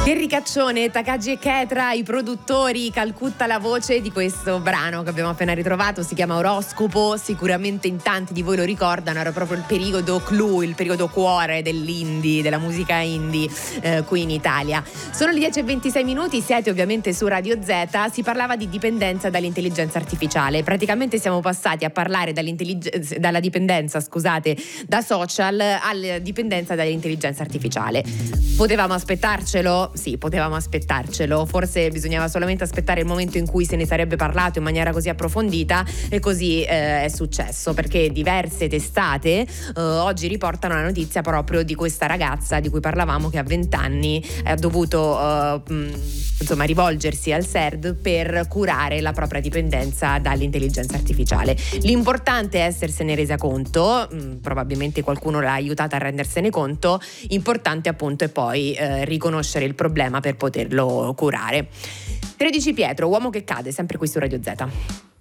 Henry Caccione, Takagi e Ketra, i produttori, Calcutta la voce di questo brano che abbiamo appena ritrovato, si chiama Oroscopo. Sicuramente in tanti di voi lo ricordano, era proprio il periodo clou, il periodo cuore dell'indie, della musica indie qui in Italia. Sono le 10:26, siete ovviamente su Radio Z. Si parlava di dipendenza dall'intelligenza artificiale. Praticamente siamo passati a parlare dalla dipendenza, da social alla dipendenza dall'intelligenza artificiale. Potevamo aspettarcelo? Sì, potevamo aspettarcelo. Forse bisognava solamente aspettare il momento in cui se ne sarebbe parlato in maniera così approfondita, e così è successo, perché diverse testate oggi riportano la notizia proprio di questa ragazza di cui parlavamo, che a 20 anni ha dovuto rivolgersi al SERD per curare la propria dipendenza dall'intelligenza artificiale. L'importante è essersene resa conto, probabilmente qualcuno l'ha aiutata a rendersene conto. Importante appunto è poi riconoscere il problema per poterlo curare. 13 Pietro, uomo che cade, sempre qui su Radio Z.